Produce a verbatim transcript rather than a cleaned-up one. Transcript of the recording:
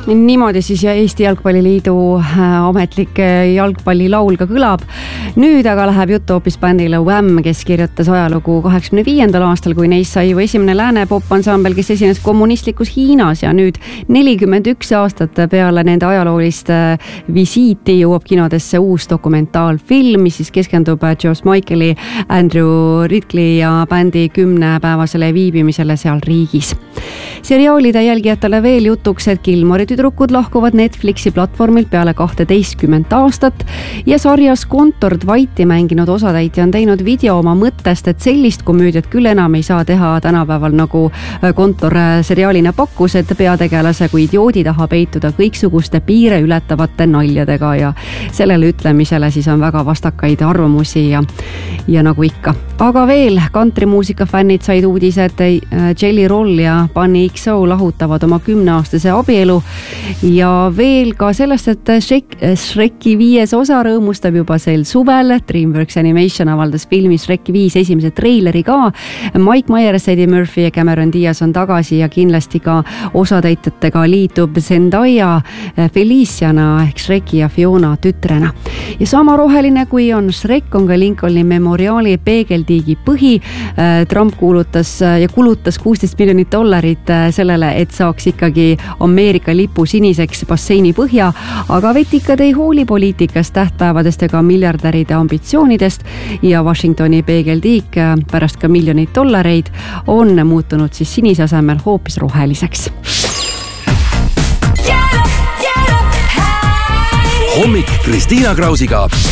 Niimoodi siis ja Eesti Jalgpalliliidu ametlik jalgpallilaul ka kõlab. Nüüd aga läheb juttu hoopis bändile Wham, kes kirjutas ajalugu kaheksakümne viiendal aastal, kui neist sai ju esimene lääne popansambel, kes esines kommunistlikus Hiinas ja nüüd nelikümmend üks aastat peale nende ajaloolist visiiti jõuab kinodesse uus dokumentaalfilm, mis siis keskendub George Michaeli, Andrew Ridgeley ja bändi kümnepäevasele viibimisele seal riigis. Seriaalide jälgijatele veel jutuks, et Gilmori tüdrukud lahkuvad Netflixi platvormilt peale kahteteistkümmend aastat ja sarjas Kontor Dwighti mänginud osatäitja on teinud video oma mõttest, et sellist komöödiat küll enam ei saa teha tänapäeval nagu Kontor seriaalina pakkus, et peategelase kui idioodi taha peituda kõiksuguste piire ületavate naljadega ja sellele ütlemisele siis on väga vastakaid arvamusi ja, ja nagu ikka. Aga veel kantrimuusika fännid said uudised, Jelly Roll ja Bunny X O lahutavad oma kümneaastase abielu ja veel ka sellest, et Shrek, Shreki viies osa rõõmustab juba sel suvel. DreamWorks Animation avaldas filmi Shreki viis esimese treileri ka. Mike Myers, Eddie Murphy ja Cameron Diaz on tagasi ja kindlasti ka osatäitjatega liitub Zendaya Feliciana ehk Shreki ja Fiona tütrena. Ja sama roheline kui on Shrek, on ka Lincolni memoriaali peegeltiigi põhi. Trump kuulutas ja kulutas kuusteist miljonit dollarit sellele, et saaks ikkagi Ameerika lipu siniseks basseini põhja, aga vetikad ei hooli poliitikast, tähtpäevadest ega miljardäride ambitsioonidest ja Washingtoni peegeltiik pärast ka miljoneid dollareid on muutunud siis sinise asemel hoopis roheliseks. Hommik Kristiina Krausiga.